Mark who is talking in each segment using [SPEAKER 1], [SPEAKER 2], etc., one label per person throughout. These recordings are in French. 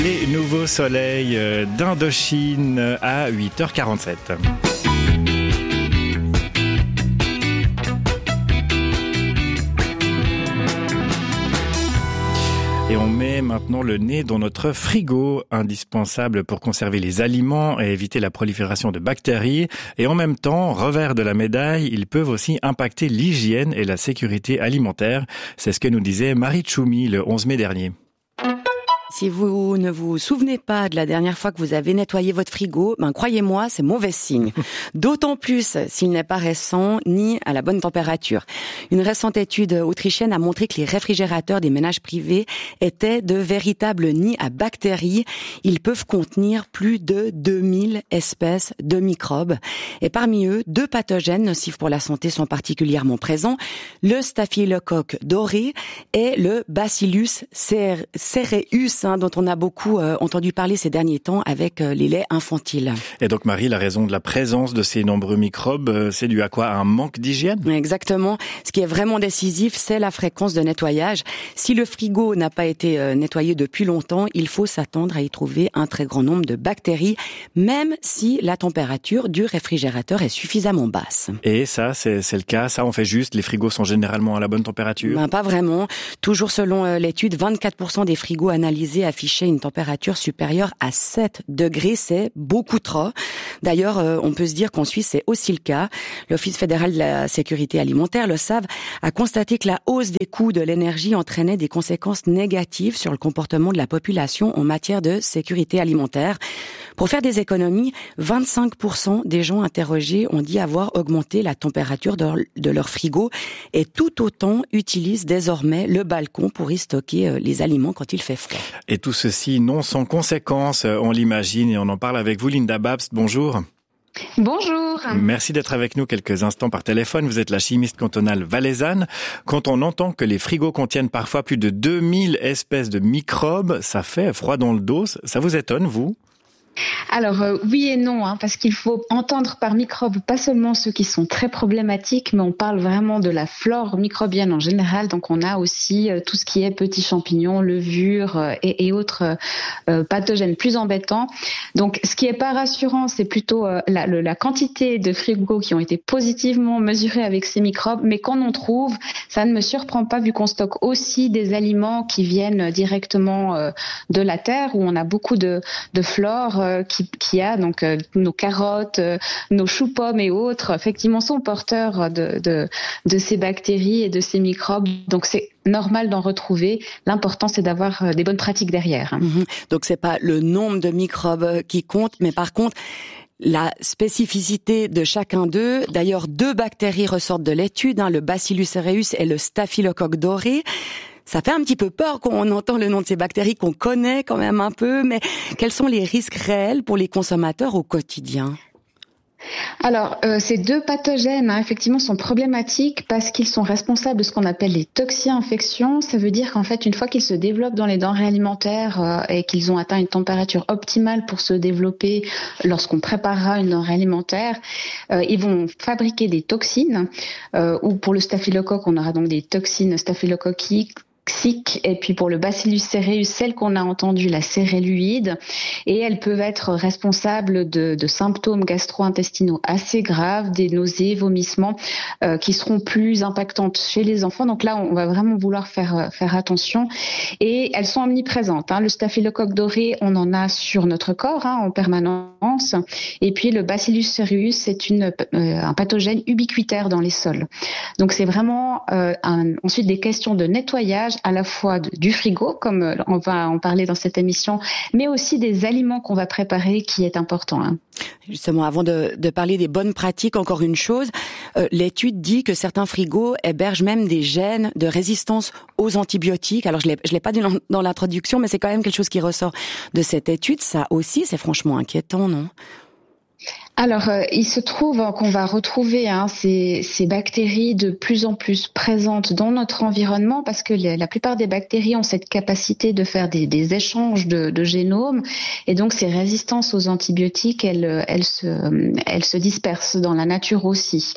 [SPEAKER 1] Les nouveaux soleils d'Indochine à 8h47. Et on met maintenant le nez dans notre frigo, indispensable pour conserver les aliments et éviter la prolifération de bactéries. Et en même temps, revers de la médaille, ils peuvent aussi impacter l'hygiène et la sécurité alimentaire. C'est ce que nous disait Marie Tchoumi le 11 mai dernier.
[SPEAKER 2] Si vous ne vous souvenez pas de la dernière fois que vous avez nettoyé votre frigo, croyez-moi, c'est mauvais signe. D'autant plus s'il n'est pas récent ni à la bonne température. Une récente étude autrichienne a montré que les réfrigérateurs des ménages privés étaient de véritables nids à bactéries. Ils peuvent contenir plus de 2000 espèces de microbes. Et parmi eux, 2 pathogènes nocifs pour la santé sont particulièrement présents. Le staphylocoque doré et le Bacillus cereus, dont on a beaucoup entendu parler ces derniers temps avec les laits infantiles.
[SPEAKER 1] Et donc Marie, la raison de la présence de ces nombreux microbes, c'est dû à quoi? À un manque d'hygiène?
[SPEAKER 2] Exactement. Ce qui est vraiment décisif, c'est la fréquence de nettoyage. Si le frigo n'a pas été nettoyé depuis longtemps, il faut s'attendre à y trouver un très grand nombre de bactéries, même si la température du réfrigérateur est suffisamment basse.
[SPEAKER 1] Et ça, c'est le cas? Ça, on fait juste? Les frigos sont généralement à la bonne température?
[SPEAKER 2] Pas vraiment. Toujours selon l'étude, 24% des frigos analysés affichaient une température supérieure à 7 degrés. C'est beaucoup trop. D'ailleurs, on peut se dire qu'en Suisse, c'est aussi le cas. L'Office fédéral de la sécurité alimentaire, le SAV, a constaté que la hausse des coûts de l'énergie entraînait des conséquences négatives sur le comportement de la population en matière de sécurité alimentaire. Pour faire des économies, 25% des gens interrogés ont dit avoir augmenté la température de leur frigo et tout autant utilisent désormais le balcon pour y stocker les aliments quand il fait froid.
[SPEAKER 1] Et tout ceci non sans conséquences, on l'imagine, et on en parle avec vous, Linda Babst. Bonjour.
[SPEAKER 3] Bonjour.
[SPEAKER 1] Merci d'être avec nous quelques instants par téléphone. Vous êtes la chimiste cantonale valaisanne. Quand on entend que les frigos contiennent parfois plus de 2000 espèces de microbes, ça fait froid dans le dos. Ça vous étonne, vous ?
[SPEAKER 3] Alors oui et non, parce qu'il faut entendre par microbes pas seulement ceux qui sont très problématiques, mais on parle vraiment de la flore microbienne en général. Donc on a aussi tout ce qui est petits champignons, levures et autres pathogènes plus embêtants. Donc ce qui est pas rassurant, c'est plutôt la quantité de frigos qui ont été positivement mesurés avec ces microbes, mais quand on trouve, ça ne me surprend pas vu qu'on stocke aussi des aliments qui viennent directement de la terre où on a beaucoup de flore qui a donc nos carottes, nos choux-pommes et autres, effectivement sont porteurs de ces bactéries et de ces microbes. Donc c'est normal d'en retrouver. L'important c'est d'avoir des bonnes pratiques derrière.
[SPEAKER 2] Donc c'est pas le nombre de microbes qui compte, mais par contre la spécificité de chacun d'eux. D'ailleurs, 2 bactéries ressortent de l'étude, le Bacillus cereus et le staphylocoque doré. Ça fait un petit peu peur quand on entend le nom de ces bactéries qu'on connaît quand même un peu, mais quels sont les risques réels pour les consommateurs au quotidien ?
[SPEAKER 3] Alors, ces 2 pathogènes, effectivement, sont problématiques parce qu'ils sont responsables de ce qu'on appelle les toxi-infections. Ça veut dire qu'en fait, une fois qu'ils se développent dans les denrées alimentaires et qu'ils ont atteint une température optimale pour se développer lorsqu'on préparera une denrée alimentaire, ils vont fabriquer des toxines. Ou pour le staphylocoque, on aura donc des toxines staphylococciques. Et puis pour le Bacillus cereus, celle qu'on a entendue, la céréluide, et elles peuvent être responsables de symptômes gastro-intestinaux assez graves, des nausées, vomissements, qui seront plus impactantes chez les enfants. Donc là, on va vraiment vouloir faire attention. Et elles sont omniprésentes. Le staphylocoque doré, on en a sur notre corps en permanence. Et puis le Bacillus cereus, c'est un pathogène ubiquitaire dans les sols. Donc c'est vraiment ensuite des questions de nettoyage à la fois du frigo, comme on va en parler dans cette émission, mais aussi des aliments qu'on va préparer qui est important.
[SPEAKER 2] Justement, avant de parler des bonnes pratiques, encore une chose, l'étude dit que certains frigos hébergent même des gènes de résistance aux antibiotiques. Alors je l'ai pas dit dans l'introduction, mais c'est quand même quelque chose qui ressort de cette étude. Ça aussi, c'est franchement inquiétant, non ?
[SPEAKER 3] Alors, il se trouve qu'on va retrouver ces bactéries de plus en plus présentes dans notre environnement parce que la plupart des bactéries ont cette capacité de faire des échanges de génomes et donc ces résistances aux antibiotiques, elles se dispersent dans la nature aussi.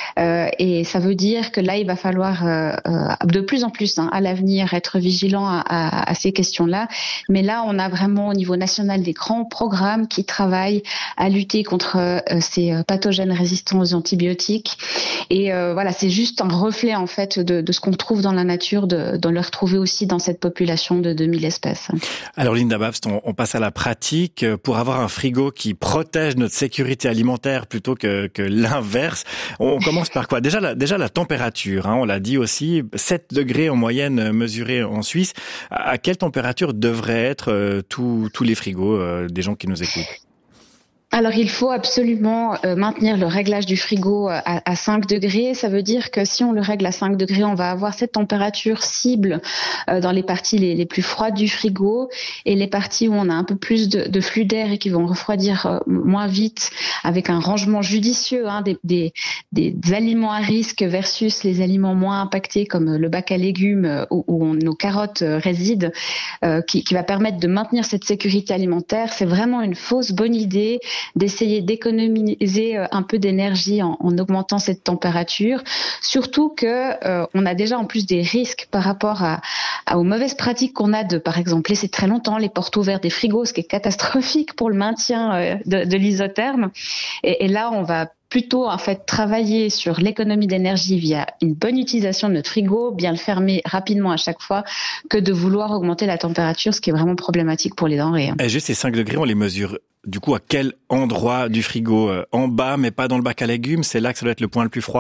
[SPEAKER 3] Et ça veut dire que là, il va falloir de plus en plus à l'avenir être vigilant à ces questions-là. Mais là, on a vraiment au niveau national des grands programmes qui travaillent à lutter contre ces pathogènes résistants aux antibiotiques. Et voilà, c'est juste un reflet en fait de ce qu'on trouve dans la nature, de le retrouver aussi dans cette population de 2000 espèces.
[SPEAKER 1] Alors Linda Babst, on passe à la pratique. Pour avoir un frigo qui protège notre sécurité alimentaire plutôt que l'inverse, on commence par quoi ? Déjà la température, on l'a dit aussi, 7 degrés en moyenne mesurés en Suisse. À quelle température devraient être tous les frigos des gens qui nous écoutent ?
[SPEAKER 3] Alors, il faut absolument maintenir le réglage du frigo à 5 degrés. Ça veut dire que si on le règle à 5 degrés, on va avoir cette température cible dans les parties les plus froides du frigo et les parties où on a un peu plus de flux d'air et qui vont refroidir moins vite avec un rangement judicieux des aliments à risque versus les aliments moins impactés comme le bac à légumes où nos carottes résident, qui va permettre de maintenir cette sécurité alimentaire. C'est vraiment une fausse bonne idée d'essayer d'économiser un peu d'énergie en augmentant cette température, surtout que on a déjà en plus des risques par rapport aux mauvaises pratiques qu'on a de, par exemple, laisser très longtemps les portes ouvertes des frigos, ce qui est catastrophique pour le maintien de l'isotherme. Et là, on va plutôt en fait travailler sur l'économie d'énergie via une bonne utilisation de notre frigo, bien le fermer rapidement à chaque fois, que de vouloir augmenter la température, ce qui est vraiment problématique pour les denrées.
[SPEAKER 1] Et juste ces 5 degrés, on les mesure du coup à quel endroit du frigo ? En bas, mais pas dans le bac à légumes, c'est là que ça doit être le point le plus froid ?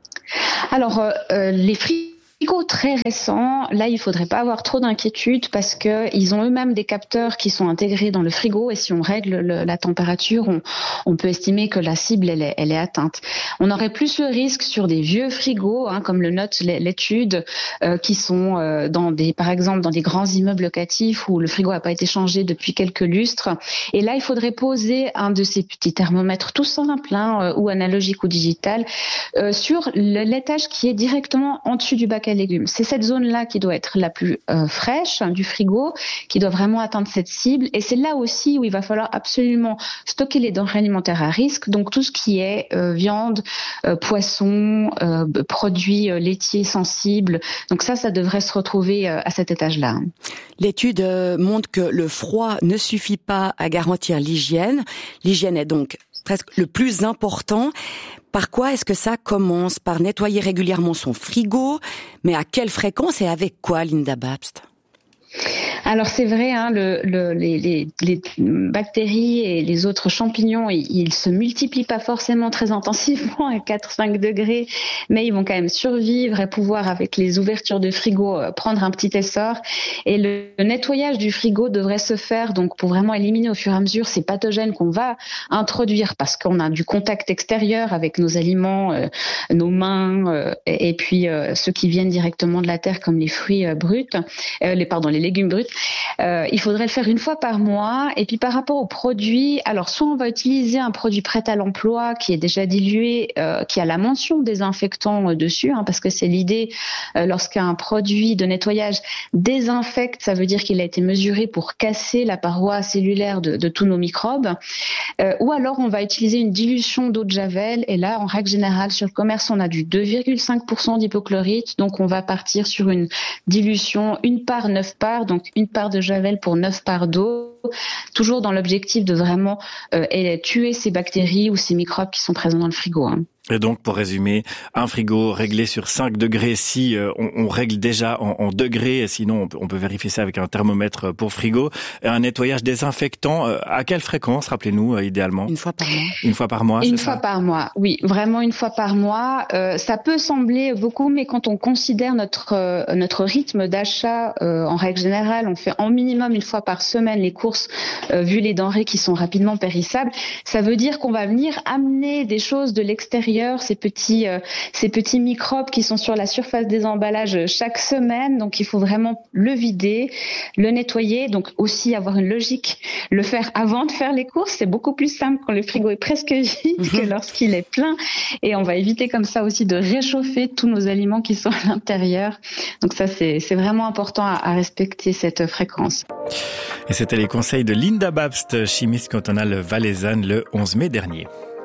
[SPEAKER 3] Alors, les frigos très récents, là, il faudrait pas avoir trop d'inquiétude parce que ils ont eux-mêmes des capteurs qui sont intégrés dans le frigo et si on règle la température, on peut estimer que la cible, elle est atteinte. On aurait plus le risque sur des vieux frigos, comme le note l'étude, qui sont par exemple, dans des grands immeubles locatifs où le frigo n'a pas été changé depuis quelques lustres. Et là, il faudrait poser un de ces petits thermomètres tout simples, ou analogique ou digital, sur l'étage qui est directement en dessus du bac à légumes. C'est cette zone-là qui doit être la plus fraîche du frigo, qui doit vraiment atteindre cette cible. Et c'est là aussi où il va falloir absolument stocker les denrées alimentaires à risque, donc tout ce qui est viande, poisson, produits laitiers sensibles. Donc ça devrait se retrouver à cet étage-là.
[SPEAKER 2] L'étude montre que le froid ne suffit pas à garantir l'hygiène. L'hygiène est donc presque le plus important. Par quoi est-ce que ça commence ? Par nettoyer régulièrement son frigo, mais à quelle fréquence et avec quoi, Linda Babst ?
[SPEAKER 3] Alors c'est vrai, les bactéries et les autres champignons, ils se multiplient pas forcément très intensivement à 4-5 degrés, mais ils vont quand même survivre et pouvoir, avec les ouvertures de frigo, prendre un petit essor. Et le nettoyage du frigo devrait se faire donc pour vraiment éliminer au fur et à mesure ces pathogènes qu'on va introduire parce qu'on a du contact extérieur avec nos aliments, nos mains, et puis ceux qui viennent directement de la terre comme les fruits bruts, les légumes bruts. Il faudrait le faire une fois par mois. Et puis par rapport aux produits, alors soit on va utiliser un produit prêt à l'emploi qui est déjà dilué, qui a la mention désinfectant dessus, parce que c'est l'idée lorsqu'un produit de nettoyage désinfecte, ça veut dire qu'il a été mesuré pour casser la paroi cellulaire de tous nos microbes. Ou alors on va utiliser une dilution d'eau de javel. Et là, en règle générale, sur le commerce, on a du 2,5% d'hypochlorite. Donc on va partir sur une dilution 1 part 9 parts, donc 1 part de javel pour 9 parts d'eau, toujours dans l'objectif de vraiment tuer ces bactéries ou ces microbes qui sont présents dans le frigo.
[SPEAKER 1] Et donc, pour résumer, un frigo réglé sur 5 degrés si on règle déjà en degrés, sinon on peut vérifier ça avec un thermomètre pour frigo. Et un nettoyage désinfectant, à quelle fréquence, rappelez-nous, idéalement ?
[SPEAKER 2] Une fois par mois.
[SPEAKER 1] Une fois par mois,
[SPEAKER 3] Une fois par mois, oui, vraiment une fois par mois. Ça peut sembler beaucoup, mais quand on considère notre rythme d'achat, en règle générale, on fait en minimum une fois par semaine les courses, vu les denrées qui sont rapidement périssables, ça veut dire qu'on va venir amener des choses de l'extérieur l'intérieur, ces petits microbes qui sont sur la surface des emballages chaque semaine. Donc il faut vraiment le vider, le nettoyer. Donc aussi avoir une logique, le faire avant de faire les courses. C'est beaucoup plus simple quand le frigo est presque vide que lorsqu'il est plein. Et on va éviter comme ça aussi de réchauffer tous nos aliments qui sont à l'intérieur. Donc ça, c'est vraiment important à respecter cette fréquence.
[SPEAKER 1] Et c'était les conseils de Linda Babst, chimiste cantonale valaisanne, le 11 mai dernier.